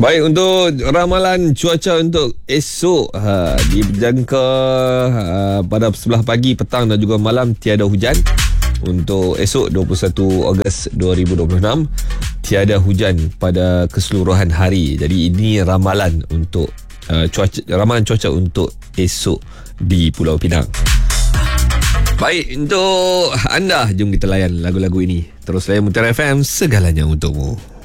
Baik, untuk ramalan cuaca untuk esok, dijangka pada sebelah pagi, petang dan juga malam tiada hujan. Untuk esok 21 Ogos 2026, tiada hujan pada keseluruhan hari. Jadi ini ramalan untuk ramalan cuaca untuk esok di Pulau Pinang. Baik, untuk anda, jom kita layan lagu-lagu ini. Terus layan Mutiara FM, segalanya untukmu.